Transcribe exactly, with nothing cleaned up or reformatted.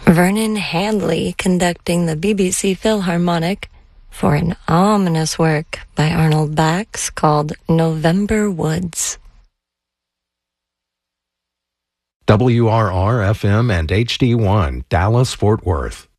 Vernon Handley conducting the B B C Philharmonic for an ominous work by Arnold Bax called November Woods. W R R F M and H D one, Dallas, Fort Worth.